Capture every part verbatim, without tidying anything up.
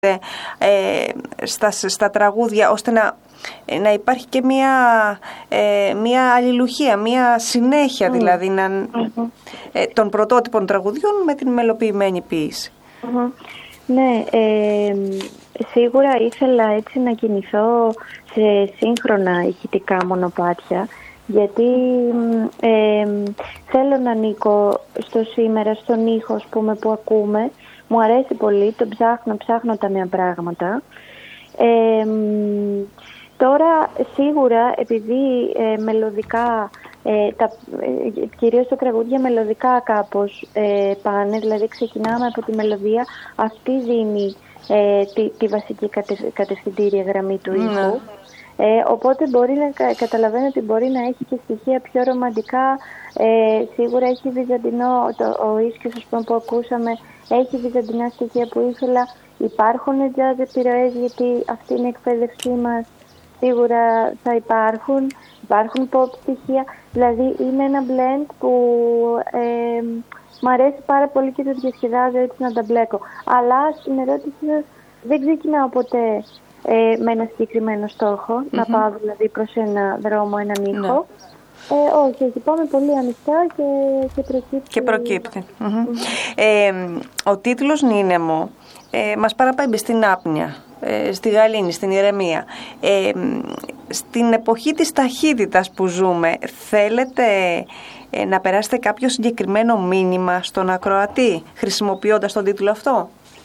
ε, στα, στα τραγούδια, ώστε να, να υπάρχει και μια, ε, μια αλληλουχία, μια συνέχεια mm. δηλαδή να, mm-hmm. ε, των πρωτότυπων τραγουδιών με την μελοποιημένη ποίηση. Mm-hmm. Ναι, ε, σίγουρα ήθελα έτσι να κινηθώ σε σύγχρονα ηχητικά μονοπάτια, γιατί ε, θέλω να ανήκω στο σήμερα, στον ήχο, ας πούμε, που ακούμε. Μου αρέσει πολύ, το ψάχνω, ψάχνω τα νέα πράγματα. Ε, τώρα, σίγουρα, επειδή ε, μελωδικά, ε, τα, ε, κυρίως τα τραγούδια μελωδικά κάπως ε, πάνε, δηλαδή ξεκινάμε από τη μελωδία, αυτή δίνει ε, τη, τη βασική κατε, κατευθυντήρια γραμμή του ήχου. Mm. Ε, οπότε μπορεί να καταλαβαίνω ότι μπορεί να έχει και στοιχεία πιο ρομαντικά. Ε, σίγουρα έχει βυζαντινό, το, ο ίσκιος, ας πούμε, που ακούσαμε, έχει βυζαντινά στοιχεία που ήθελα. Υπάρχουν jazz επιρροές, γιατί αυτή είναι η εκπαίδευσή μας. Σίγουρα θα υπάρχουν. Υπάρχουν pop στοιχεία. Δηλαδή είναι ένα blend που ε, μου αρέσει πάρα πολύ και το διασκεδάζω έτσι να τα μπλέκω. Αλλά στην ερώτηση σας, δεν ξεκινάω ποτέ Ε, με ένα συγκεκριμένο στόχο, mm-hmm. να πάω δηλαδή προς ένα δρόμο, έναν ήχο. Mm-hmm. Ε, όχι, όχι, πάμε πολύ ανοιχτά και, και προκύπτει. Και προκύπτει. Mm-hmm. Mm-hmm. Ε, ο τίτλος Νίνεμο ε, μας παραπέμπει στην άπνοια, ε, στη γαλήνη, στην ηρεμία. Ε, στην εποχή της ταχύτητας που ζούμε, θέλετε ε, να περάσετε κάποιο συγκεκριμένο μήνυμα στον ακροατή, χρησιμοποιώντας τον τίτλο αυτό?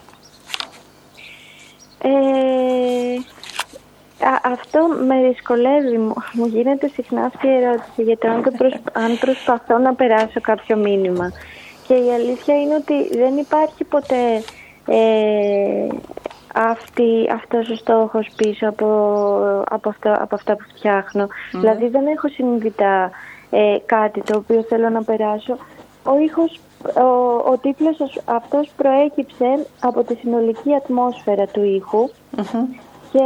Ε, α, αυτό με δυσκολεύει, μου, μου γίνεται συχνά αυτή η ερώτηση για το αν, το προσ, αν προσπαθώ να περάσω κάποιο μήνυμα. Και η αλήθεια είναι ότι δεν υπάρχει ποτέ ε, αυτή, αυτός ο στόχος πίσω από, από, αυτό, από αυτά που φτιάχνω. Mm. Δηλαδή δεν έχω συνειδητά ε, κάτι το οποίο θέλω να περάσω. Ο ήχος, ο, ο τίτλος αυτός προέκυψε από τη συνολική ατμόσφαιρα του ήχου mm-hmm. και,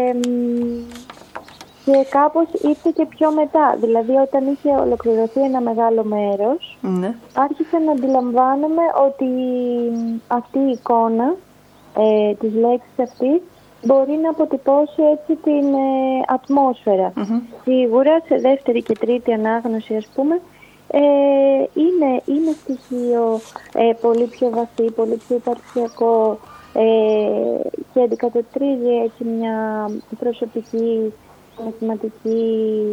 και κάπως ήρθε και πιο μετά. Δηλαδή όταν είχε ολοκληρωθεί ένα μεγάλο μέρος mm-hmm. άρχισα να αντιλαμβάνομαι ότι αυτή η εικόνα ε, της λέξης αυτής μπορεί να αποτυπώσει έτσι την ε, ατμόσφαιρα. Mm-hmm. Σίγουρα σε δεύτερη και τρίτη ανάγνωση, ας πούμε, Ε, είναι, είναι στοιχείο ε, πολύ πιο βαθύ, πολύ πιο υπαρξιακό ε, και αντικατοπτρίζει έτσι μια προσωπική, συναισθηματική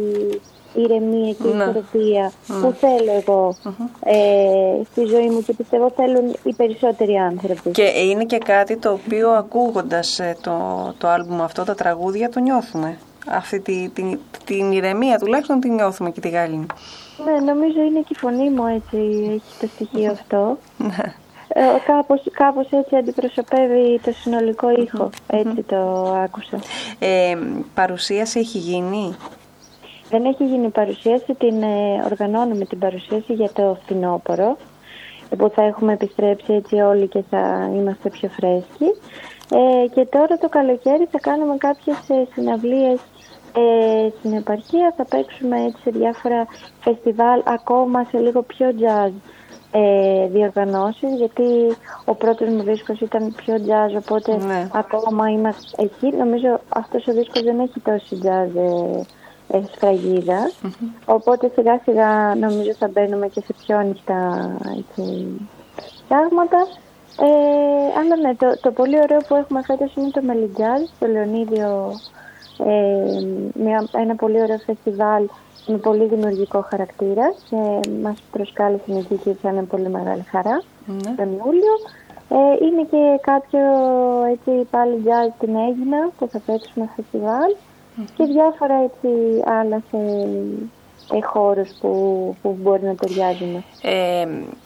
ηρεμία και ισορροπία mm. που θέλω εγώ mm-hmm. ε, στη ζωή μου και πιστεύω θέλουν οι περισσότεροι άνθρωποι. Και είναι και κάτι το οποίο ακούγοντας το, το άλμπουμ αυτό, τα τραγούδια, το νιώθουμε. Αυτή τη, την, την ηρεμία τουλάχιστον την νιώθουμε και τη γαλήνη. Ναι, νομίζω είναι και η φωνή μου έτσι, έχει το στοιχείο αυτό. ε, κάπως, κάπως έτσι αντιπροσωπεύει το συνολικό ήχο, έτσι το άκουσα. Ε, παρουσίαση έχει γίνει? Δεν έχει γίνει παρουσίαση, την ε, οργανώνουμε την παρουσίαση για το φθινόπωρο, που θα έχουμε επιστρέψει έτσι όλοι και θα είμαστε πιο φρέσκοι. Ε, και τώρα το καλοκαίρι θα κάνουμε κάποιες ε, συναυλίες ε, στην επαρχία, θα παίξουμε έτσι σε διάφορα φεστιβάλ, ακόμα σε λίγο πιο jazz ε, διοργανώσεις, γιατί ο πρώτος μου δίσκος ήταν πιο jazz, οπότε ναι. ακόμα είμαστε εκεί. Νομίζω αυτός ο δίσκος δεν έχει τόση jazz ε, ε, σφραγίδα, mm-hmm. οπότε σιγά σιγά νομίζω θα μπαίνουμε και σε πιο ανοιχτά έτσι, πράγματα. Ε, αλλά ναι, το, το πολύ ωραίο που έχουμε φέτος είναι το Μελιτζάζ, το Λεωνίδιο, ε, μια, ένα πολύ ωραίο φεστιβάλ με πολύ δημιουργικό χαρακτήρα και μας προσκάλεσε εκεί και ήταν πολύ μεγάλη χαρά mm-hmm. τον Ιούλιο. Ε, είναι και κάποιο έτσι πάλι jazz στην Αίγινα που θα παίξουμε φεστιβάλ mm-hmm. και διάφορα έτσι άλλα σε ε, χώρους που, που μπορεί να ταιριάζουν. Ε,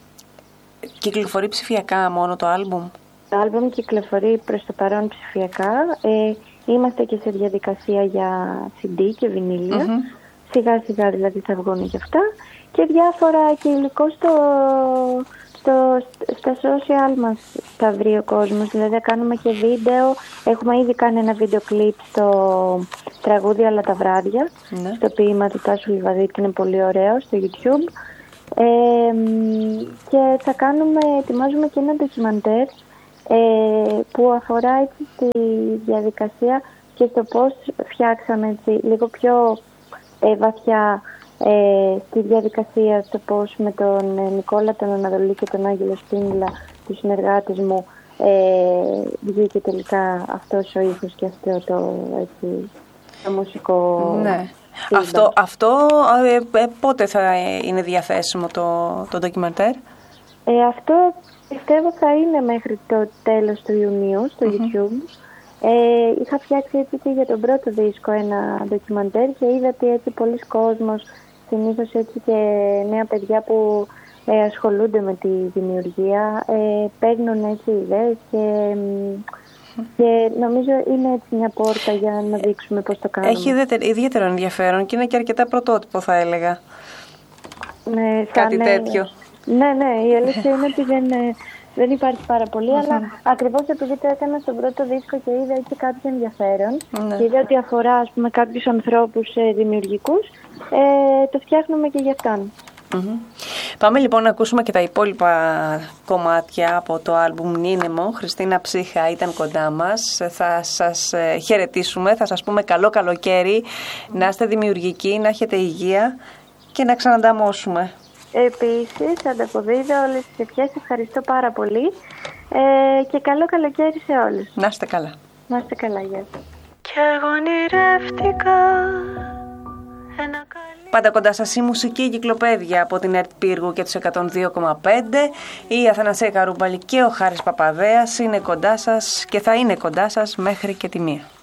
Κυκλοφορεί ψηφιακά μόνο το άλμπουμ? Το άλμπουμ κυκλοφορεί προς το παρόν ψηφιακά. Ε, είμαστε και σε διαδικασία για σι ντι και βινίλια. Mm-hmm. Σιγά σιγά δηλαδή θα βγουν και αυτά. Και διάφορα και υλικό στο, στο, στα social μας θα βρει ο κόσμος. Δηλαδή θα κάνουμε και βίντεο. Έχουμε ήδη κάνει ένα βίντεο κλιπ στο τραγούδι Αλλά τα βράδια. Mm-hmm. Στο ποίημα του Τάσου Λιβαδίτη, είναι πολύ ωραίο, στο YouTube. Ε, και θα κάνουμε, ετοιμάζουμε και ένα ντοκιμαντέρ ε, που αφορά έτσι στη διαδικασία και στο πώς φτιάξαμε έτσι, λίγο πιο ε, βαθιά ε, στη διαδικασία, στο πώς με τον ε, Νικόλα τον Αναδολή και τον Άγγελο Σπίνιλα, τους συνεργάτες μου, ε, βγήκε τελικά αυτός ο ήχος και αυτό το, έτσι, το μουσικό. Ναι. Αυτό, αυτό ε, ε, πότε θα είναι διαθέσιμο το, το ντοκιμαντέρ? Ε, αυτό πιστεύω θα είναι μέχρι το τέλος του Ιουνίου στο mm-hmm. YouTube. Ε, είχα φτιάξει έτσι και για τον πρώτο δίσκο ένα ντοκιμαντέρ και είδα ότι έτσι πολλοί κόσμος, συνήθως έτσι και νέα παιδιά που ε, ασχολούνται με τη δημιουργία, ε, παίρνουν έτσι ιδέες και, και νομίζω είναι έτσι μια πόρτα για να δείξουμε πώς το κάνουμε. Έχει ιδιαίτερο ενδιαφέρον και είναι και αρκετά πρωτότυπο, θα έλεγα. Ναι, κάτι ναι, τέτοιο. Ναι, ναι, η αλήθεια είναι ότι δεν, δεν υπάρχει πάρα πολύ, mm-hmm. αλλά ακριβώς επειδή το έκανα στον πρώτο δίσκο και είδα έτσι κάποιο ενδιαφέρον mm-hmm. και είδα ότι αφορά, ας πούμε, κάποιους ανθρώπους ε, δημιουργικούς, ε, το φτιάχνουμε και γι' αυτόν. Mm-hmm. Πάμε λοιπόν να ακούσουμε και τα υπόλοιπα κομμάτια από το άλμπουμ Νίνεμο. Χριστίνα Ψύχα ήταν κοντά μας. Θα σας χαιρετήσουμε, θα σας πούμε καλό καλοκαίρι, να είστε δημιουργικοί, να έχετε υγεία και να ξανανταμώσουμε. Επίσης, ανταποδίδω όλες τις ευχές, ευχαριστώ πάρα πολύ ε, και καλό καλοκαίρι σε όλους. Να είστε καλά. Να είστε καλά, γεια σας. Κι εγώ ονειρεύτηκα ένα καλή... Πάντα κοντά σας η μουσική εγκυκλοπαίδεια από την ΕΡΤ Πύργου και τους εκατόν δύο κόμμα πέντε. Η Αθανασία Καρούμπαλη και ο Χάρης Παπαδέας είναι κοντά σας και θα είναι κοντά σας μέχρι και τη μία.